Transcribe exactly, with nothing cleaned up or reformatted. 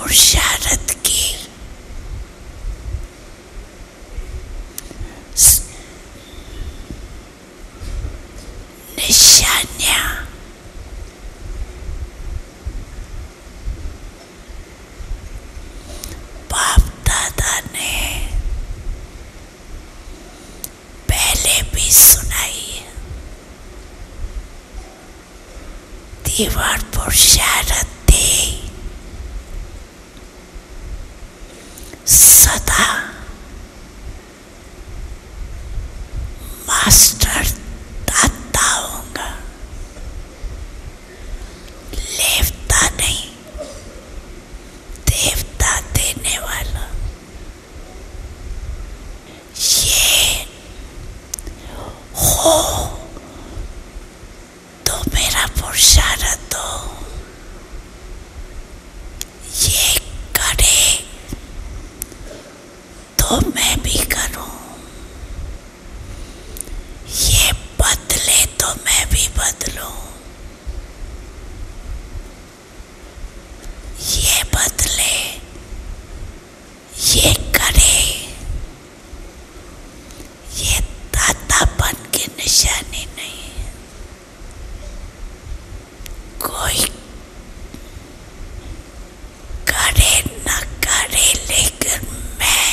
पुरुषार्थ की निशानियां बाप दादा ने पहले भी सुनाई है। दीवार पुरुषार्थ थी सदा मास्टर दाता होगा, लेवता नहीं, देवता देने वाला। ये हो तो मेरा पुरुषार्थ हो, ये करे तो मैं भी